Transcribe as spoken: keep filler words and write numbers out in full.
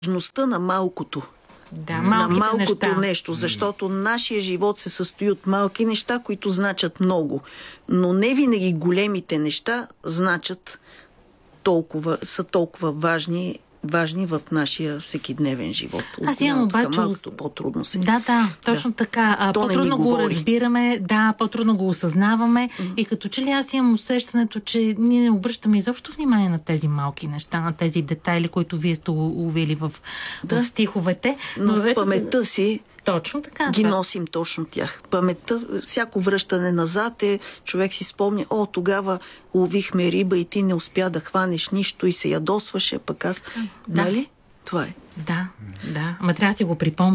важността на малкото. Да, на малкото неща. нещо, защото нашия живот се състои от малки неща, които значат много. Но не винаги големите неща значат толкова, са толкова важни, важни в нашия всекидневен живот. Аз имам обаче... Малкото по-трудно се... Да, да, точно да. така. По-трудно го говори. разбираме, да, по-трудно го осъзнаваме mm-hmm. и като че ли аз имам усещането, че ние не обръщаме изобщо внимание на тези малки неща, на тези детайли, които вие сте увели в, да. в стиховете. Но, Но в паметта си точно така, ги да. носим точно тях. Паметта, всяко връщане назад е, човек си спомня, о, тогава ловихме риба и ти не успя да хванеш нищо и се ядосваше, пък аз... Да. Нали? Това е. Да, да. Ама трябва да си го припомня.